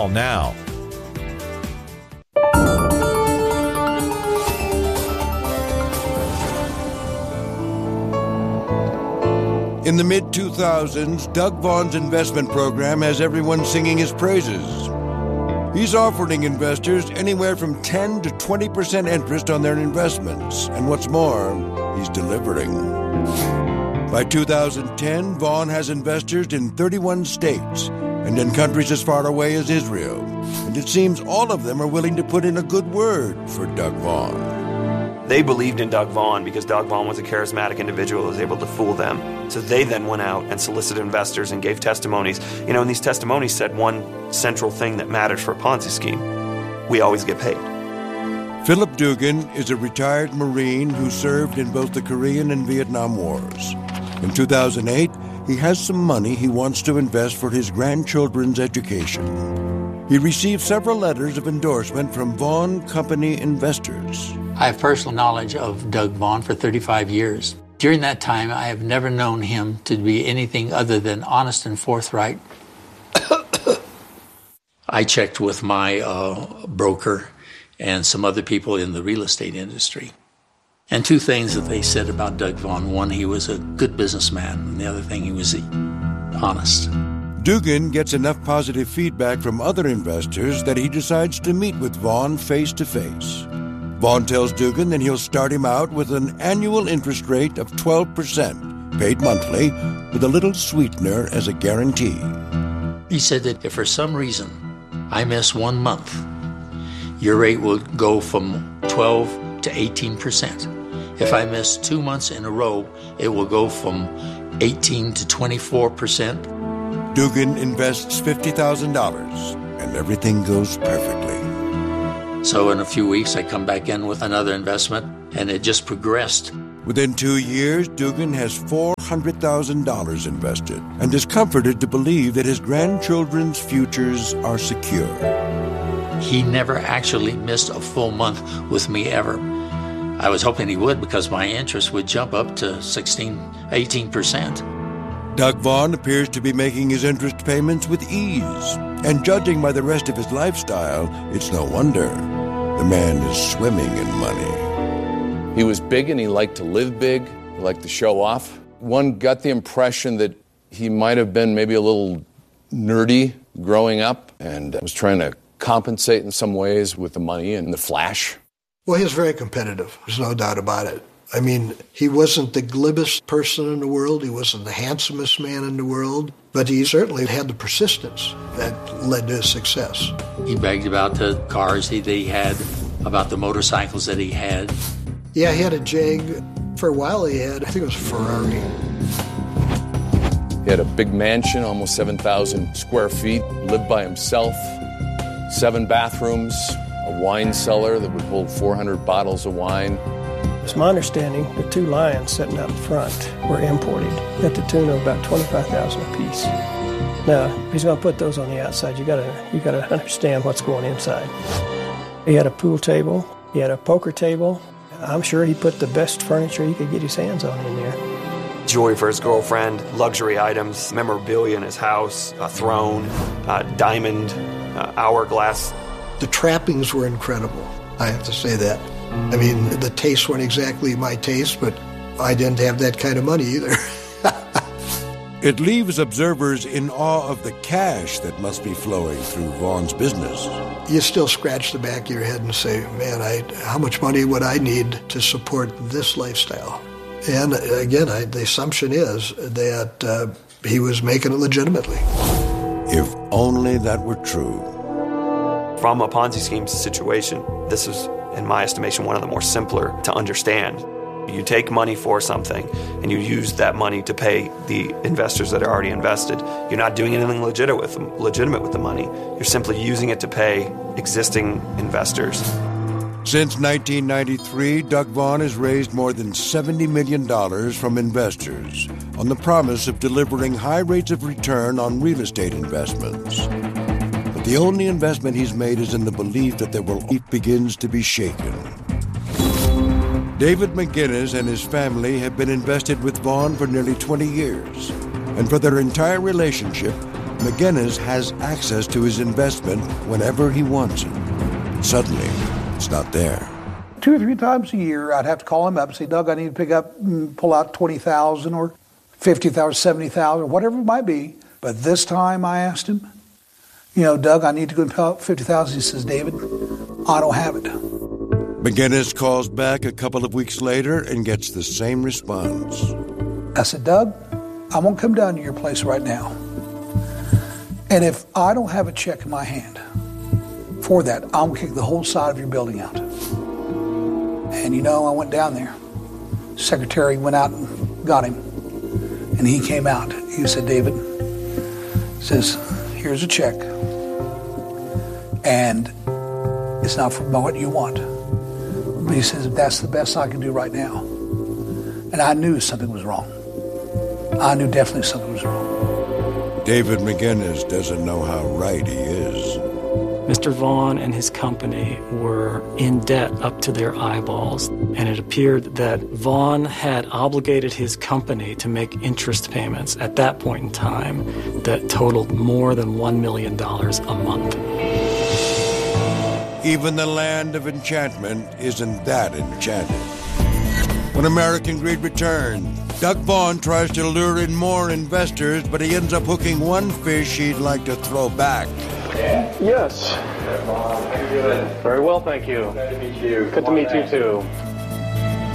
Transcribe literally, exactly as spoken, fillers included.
Call now. In the mid two thousands, Doug Vaughn's investment program has everyone singing his praises. He's offering investors anywhere from ten to twenty percent interest on their investments. And what's more, he's delivering. By two thousand ten, Vaughn has investors in thirty-one states and in countries as far away as Israel. And it seems all of them are willing to put in a good word for Doug Vaughn. They believed in Doug Vaughn because Doug Vaughn was a charismatic individual who was able to fool them. So they then went out and solicited investors and gave testimonies. You know, and these testimonies said one central thing that matters for a Ponzi scheme. We always get paid. Philip Dugan is a retired Marine who served in both the Korean and Vietnam Wars. In two thousand eight, he has some money he wants to invest for his grandchildren's education. He received several letters of endorsement from Vaughn Company investors. I have personal knowledge of Doug Vaughn for thirty-five years. During that time, I have never known him to be anything other than honest and forthright. I checked with my uh, broker and some other people in the real estate industry. And two things that they said about Doug Vaughn. One, he was a good businessman, and the other thing, he was honest. Dugan gets enough positive feedback from other investors that he decides to meet with Vaughn face-to-face. Vaughn tells Dugan that he'll start him out with an annual interest rate of twelve percent, paid monthly, with a little sweetener as a guarantee. He said that if for some reason I miss one month, your rate will go from twelve to eighteen percent. If I miss two months in a row, it will go from eighteen to twenty-four percent. Dugan invests fifty thousand dollars, and everything goes perfectly. So in a few weeks, I come back in with another investment, and it just progressed. Within two years, Dugan has four hundred thousand dollars invested and is comforted to believe that his grandchildren's futures are secure. He never actually missed a full month with me ever. I was hoping he would because my interest would jump up to sixteen, eighteen percent. Doug Vaughn appears to be making his interest payments with ease. And judging by the rest of his lifestyle, it's no wonder the man is swimming in money. He was big and he liked to live big. He liked to show off. One got the impression that he might have been maybe a little nerdy growing up and was trying to compensate in some ways with the money and the flash. Well, he was very competitive. There's no doubt about it. I mean, he wasn't the glibest person in the world. He wasn't the handsomest man in the world. But he certainly had the persistence that led to his success. He bragged about the cars that he had, about the motorcycles that he had. Yeah, he had a Jag. For a while he had, I think it was a Ferrari. He had a big mansion, almost seven thousand square feet, lived by himself, seven bathrooms, a wine cellar that would hold four hundred bottles of wine. It's my understanding the two lions sitting out in front were imported at the tune of about twenty-five thousand dollars a piece. Now, if he's going to put those on the outside, you gotta you gotta understand what's going inside. He had a pool table, he had a poker table. I'm sure he put the best furniture he could get his hands on in there. Jewelry for his girlfriend, luxury items, memorabilia in his house, a throne, a diamond, uh, hourglass. The trappings were incredible, I have to say that. I mean, the tastes weren't exactly my taste, but I didn't have that kind of money either. It leaves observers in awe of the cash that must be flowing through Vaughn's business. You still scratch the back of your head and say, man, I, how much money would I need to support this lifestyle? And again, I, the assumption is that uh, he was making it legitimately. If only that were true. From a Ponzi scheme situation, this is, in my estimation, one of the more simpler to understand. You take money for something and you use that money to pay the investors that are already invested. You're not doing anything legitimate with them, legitimate with the money. You're simply using it to pay existing investors. Since nineteen ninety-three, Doug Vaughn has raised more than seventy million dollars from investors on the promise of delivering high rates of return on real estate investments. But the only investment he's made is in the belief that there will begins to be shaken. David McGinnis and his family have been invested with Vaughn for nearly twenty years. And for their entire relationship, McGinnis has access to his investment whenever he wants it. Suddenly, it's not there. Two or three times a year, I'd have to call him up and say, Doug, I need to pick up and pull out twenty thousand dollars or fifty thousand dollars, seventy thousand dollars, or whatever it might be. But this time I asked him, you know, Doug, I need to go and pull out fifty thousand dollars. He says, David, I don't have it. McGinnis calls back a couple of weeks later and gets the same response. I said, Doug, I'm going to come down to your place right now. And if I don't have a check in my hand for that, I'm going to kick the whole side of your building out. And you know, I went down there. Secretary went out and got him. And he came out. He said, David, says, here's a check. And it's not for what you want. But he says, that's the best I can do right now. And I knew something was wrong. I knew definitely something was wrong. David McGinnis doesn't know how right he is. Mister Vaughn and his company were in debt up to their eyeballs, and it appeared that Vaughn had obligated his company to make interest payments at that point in time that totaled more than one million dollars a month. Even the land of enchantment isn't that enchanted. When American Greed returned, Doug Vaughn tries to lure in more investors, but he ends up hooking one fish he'd like to throw back. Yes. How are you doing? Very well, thank you. Good to meet you. Good to meet you, too.